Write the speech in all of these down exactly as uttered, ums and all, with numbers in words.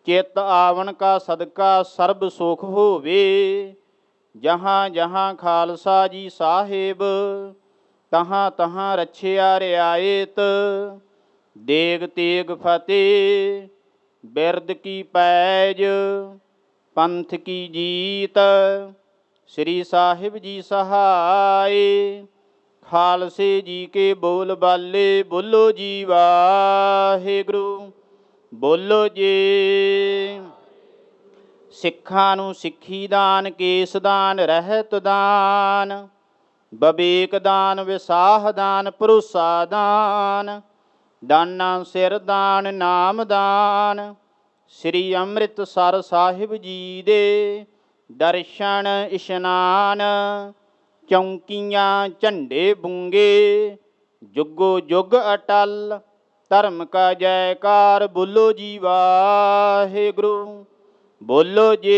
चित आवन का सदका सर्ब सुख होवे। जहाँ जहाँ खालसा जी साहिब तहाँ तहाँ रछिया रियायत। देग तेग फतेह बिरद की पैज पंथ की जीत। श्री साहिब जी सहाय खालसे जी के बोल बाले। बोलो जी वाहिगुरू बोलो जी। सिक्खां नूं सिੱਖੀ दान केस दान रहत दान। बबेक दान विसाह दान भरोसा दान। दाना सिर दान नाम दान। श्री ਅੰਮ੍ਰਿਤਸਰ ਸਾਹਿਬ जी दे दर्शन इशनान। चौंकियाँ झंडे बूंगे जुगो जुग अटल। धर्म का जयकार बोलो जी वाहिगुरू बोलो जी।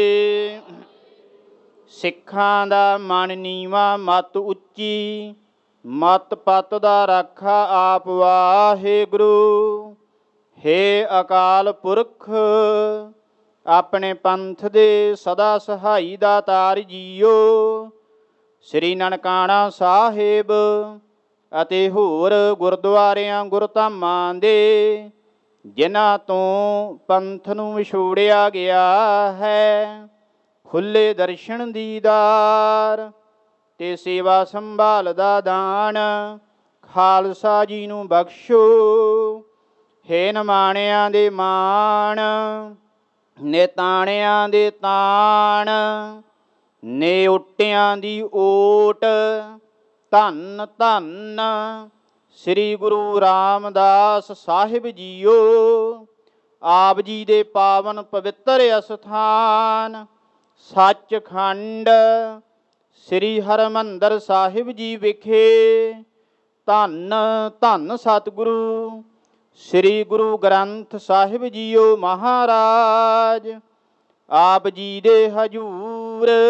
सिखां दा मन नीवा मत उच्ची। मत पत दा राखा आप वाहिगुरू। हे अकाल पुरख अपने पंथ दे सदा सहाई दातार जीओ। श्री ननकाना साहिब ਅਤੇ ਹੋਰ ਗੁਰਦੁਆਰਿਆਂ ਗੁਰਧਾਮਾਂ ਦੇ ਜਿਨ੍ਹਾਂ ਤੋਂ ਪੰਥ ਨੂੰ ਵਿਛੋੜਿਆ ਗਿਆ ਹੈ। ਖੁੱਲੇ ਦਰਸ਼ਨ ਦੀਦਾਰ ਤੇ ਸੇਵਾ ਸੰਭਾਲ ਦਾ ਦਾਨ ਖਾਲਸਾ ਜੀ ਨੂੰ ਬਖਸ਼ੋ। ਹੇ ਨਿਮਾਣਿਆਂ ਦੇ ਮਾਣ ਨਿਤਾਣਿਆਂ ਦੇ ਤਾਣ। ਨਿਓਟਿਆਂ ਦੀ ਓਟ ਧੰਨ ਧੰਨ ਸ੍ਰੀ ਗੁਰੂ ਰਾਮਦਾਸ ਸਾਹਿਬ ਜੀਓ। ਆਪ ਜੀ ਦੇ ਪਾਵਨ ਪਵਿੱਤਰ ਅਸਥਾਨ ਸੱਚਖੰਡ ਸ੍ਰੀ ਹਰਿਮੰਦਰ ਸਾਹਿਬ ਜੀ ਵਿਖੇ ਧੰਨ ਧੰਨ ਸਤਿਗੁਰੂ ਸ੍ਰੀ ਗੁਰੂ ਗ੍ਰੰਥ ਸਾਹਿਬ ਜੀਓ ਮਹਾਰਾਜ ਆਪ ਜੀ ਦੇ ਹਜੂਰ